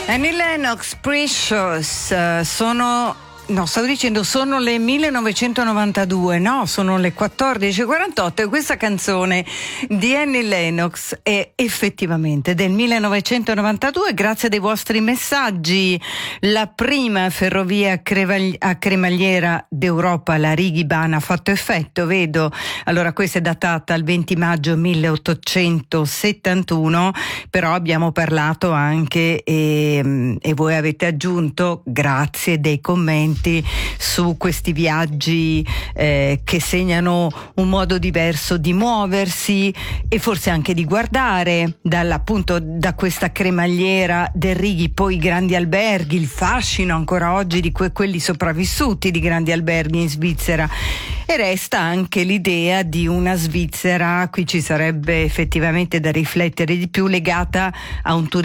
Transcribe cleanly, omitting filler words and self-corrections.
Annie Lennox, Precious, sono le 1992, no, sono le 14:48 e questa canzone di Annie Lennox è effettivamente del 1992, grazie dei vostri messaggi. La prima ferrovia a cremagliera d'Europa, la Righi-Bana, ha fatto effetto, vedo. Allora questa è datata il 20 maggio 1871, però abbiamo parlato anche e voi avete aggiunto, grazie dei commenti, su questi viaggi che segnano un modo diverso di muoversi e forse anche di guardare, appunto da questa cremagliera del Righi, poi i grandi alberghi, il fascino ancora oggi di quelli sopravvissuti di grandi alberghi in Svizzera, e resta anche l'idea di una Svizzera, qui ci sarebbe effettivamente da riflettere di più, legata a un turismo